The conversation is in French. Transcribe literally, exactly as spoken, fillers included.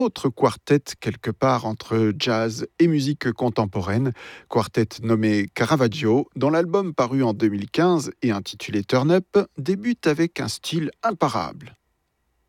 Autre quartet quelque part entre jazz et musique contemporaine, quartet nommé Caravaggio, dont l'album paru en deux mille quinze et intitulé Turn Up débute avec un style imparable.